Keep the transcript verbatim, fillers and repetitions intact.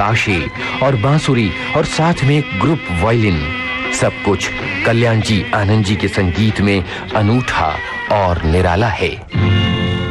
ताशे और बांसुरी और साथ में एक ग्रुप वायलिन, सब कुछ कल्याण जी आनंद जी के संगीत में अनूठा और निराला है।